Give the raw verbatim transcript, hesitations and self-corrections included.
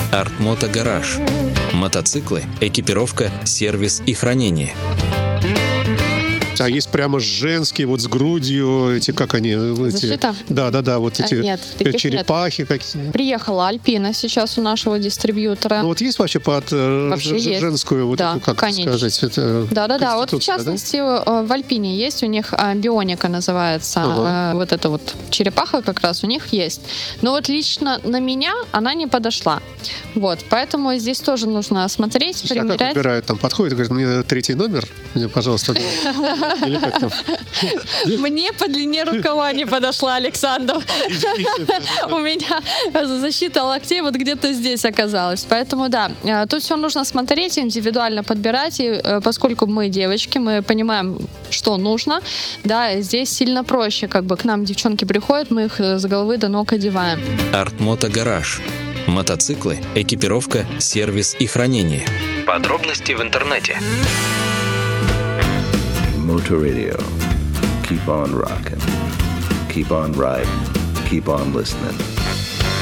Артмото Гараж. Мотоциклы, экипировка, сервис и хранение. А есть прямо женские, вот с грудью, эти, как они? Защита? Да, да, да, вот эти а, нет, черепахи. Нет. Какие. Приехала Альпина сейчас у нашего дистрибьютора. Ну вот есть вообще под вообще ж- женскую, есть. Вот да, эту, как конечно. сказать? Это да, да, да. Вот в частности да? в Альпине есть у них бионика называется. Ага. Вот эта вот черепаха как раз у них есть. Но вот лично на меня она не подошла. Вот, поэтому здесь тоже нужно смотреть, а примерять. Как выбирают? Там подходит и говорит, мне третий номер, мне, пожалуйста. Или как там? Мне по длине рукава не подошла, Александр. У меня защита локтей вот где-то здесь оказалась. Поэтому да, тут все нужно смотреть, индивидуально подбирать. И поскольку мы девочки, мы понимаем, что нужно, да, здесь сильно проще. Как бы к нам девчонки приходят, мы их с головы до ног одеваем. Артмото Гараж. Мотоциклы, экипировка, сервис и хранение. Подробности в интернете. Motor Radio. Keep on rocking. Keep on riding. Keep on listening.